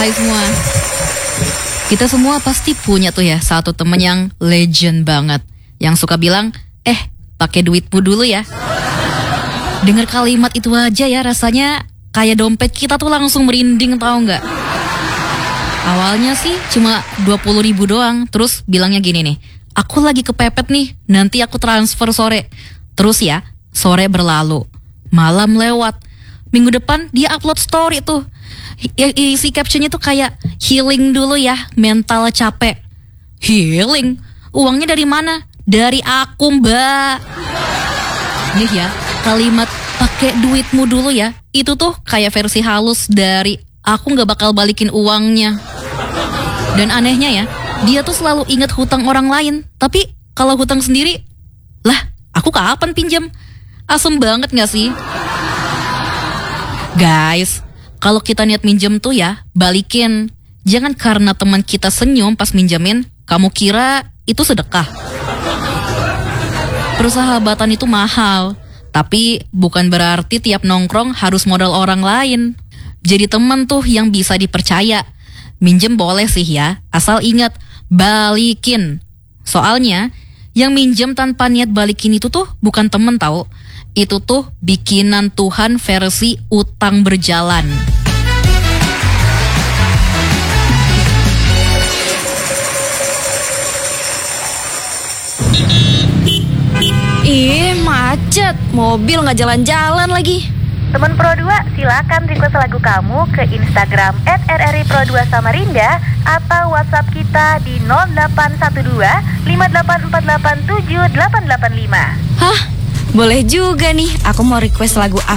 Hai semua. Kita semua pasti punya tuh ya satu temen yang legend banget, yang suka bilang, pakai duitmu dulu ya. Dengar kalimat itu aja ya rasanya kayak dompet kita tuh langsung merinding, tahu nggak? Awalnya sih cuma 20.000 doang, terus bilangnya gini nih, aku lagi kepepet nih, nanti aku transfer sore. Terus ya, sore berlalu, malam lewat, minggu depan dia upload story tuh. Isi captionnya tuh kayak, healing dulu ya, mental capek. Healing? Uangnya dari mana? Dari aku, Mbak. Nih ya, kalimat pakai duitmu dulu ya, itu tuh kayak versi halus dari aku gak bakal balikin uangnya. Dan anehnya ya, dia tuh selalu ingat hutang orang lain, tapi kalau hutang sendiri, lah aku kapan pinjam? Asem banget gak sih? Guys, kalau kita niat minjem tuh ya, balikin. Jangan karena teman kita senyum pas minjemin, kamu kira itu sedekah. Persahabatan itu mahal, tapi bukan berarti tiap nongkrong harus modal orang lain. Jadi teman tuh yang bisa dipercaya. Minjem boleh sih ya, asal ingat, balikin. Soalnya, yang minjem tanpa niat balikin itu tuh bukan temen tau. Itu tuh bikinan Tuhan versi utang berjalan. Ih, macet. Mobil nggak jalan-jalan lagi. Teman Pro 2, silakan request lagu kamu ke Instagram @rripro2 Samarinda atau WhatsApp kita di 0812 58487885. Hah? Boleh juga nih. Aku mau request lagu